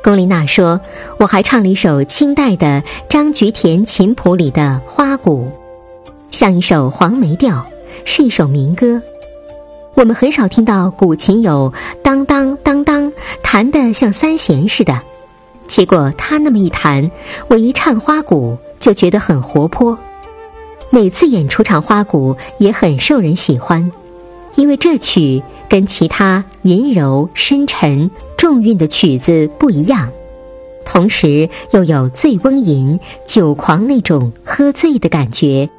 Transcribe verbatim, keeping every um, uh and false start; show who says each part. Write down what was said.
Speaker 1: 龚琳娜说，我还唱了一首清代的张菊田琴谱里的花鼓，像一首黄梅调，是一首民歌。我们很少听到古琴有当当当当弹得像三弦似的，结果他那么一弹，我一唱花鼓就觉得很活泼。每次演出唱花鼓也很受人喜欢，因为这曲跟其他吟柔深沉重韵的曲子不一样，同时又有醉翁吟酒狂那种喝醉的感觉，